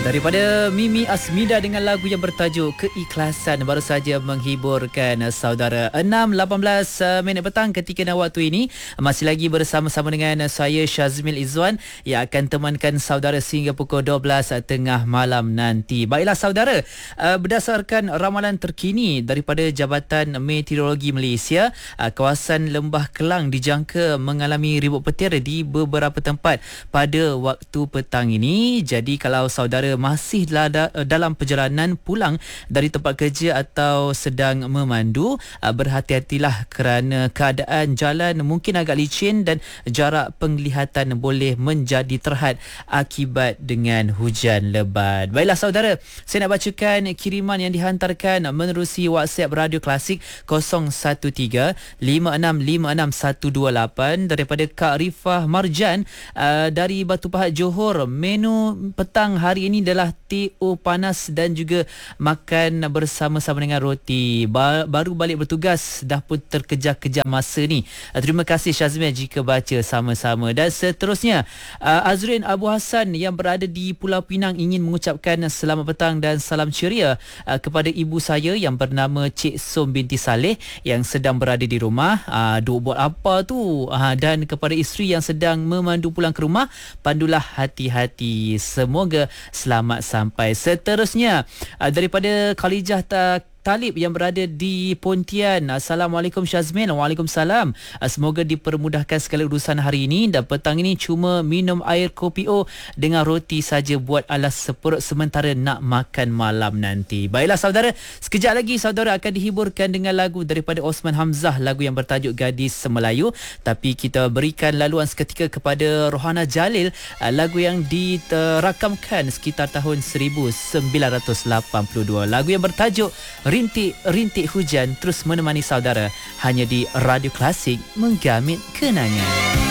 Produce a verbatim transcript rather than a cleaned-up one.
Daripada Mimi Asmida dengan lagu yang bertajuk Keikhlasan baru saja menghiburkan saudara. enam lapan belas minit petang ketika dan waktu ini masih lagi bersama-sama dengan saya Syazmil Izzuan yang akan temankan saudara sehingga pukul dua belas tengah malam nanti. Baiklah saudara, berdasarkan ramalan terkini daripada Jabatan Meteorologi Malaysia, kawasan Lembah Kelang dijangka mengalami ribut petir di beberapa tempat pada waktu petang ini. Jadi kalau saudara masih dalam perjalanan pulang dari tempat kerja atau sedang memandu, berhati-hatilah kerana keadaan jalan mungkin agak licin dan jarak penglihatan boleh menjadi terhad akibat dengan hujan lebat. Baiklah saudara, saya nak bacakan kiriman yang dihantarkan menerusi WhatsApp Radio Klasik kosong satu tiga lima enam lima enam satu dua lapan daripada Kak Rifah Marjan uh, dari Batu Pahat Johor. Menu petang hari ini adalah teh o panas dan juga makan bersama-sama dengan roti. Ba- baru balik bertugas dah pun terkejar-kejar masa ni. Uh, terima kasih Syazmin jika baca sama-sama. Dan seterusnya, uh, Azrin Abu Hassan yang berada di Pulau Pinang ingin mengucapkan selamat petang dan salam ceria uh, kepada ibu saya yang bernama Cik Som binti Saleh yang sedang berada di rumah. Uh, duk buat apa tu? Uh, dan kepada isteri yang sedang memandu pulang ke rumah, pandulah hati-hati. Semoga selamat sampai. Seterusnya, daripada Khalijah Ta Talib yang berada di Pontian. Assalamualaikum Syazmin. Waalaikumsalam. Semoga dipermudahkan segala urusan hari ini dan petang ini cuma minum air kopi o dengan roti saja buat alas seperut sementara nak makan malam nanti. Baiklah saudara, sekejap lagi saudara akan dihiburkan dengan lagu daripada Osman Hamzah, lagu yang bertajuk Gadis Melayu. Tapi kita berikan laluan seketika kepada Rohana Jalil, lagu yang dirakamkan sekitar tahun seribu sembilan ratus lapan puluh dua. Lagu yang bertajuk Rintik-rintik hujan terus menemani saudara hanya di Radio Klasik, menggamit kenangan.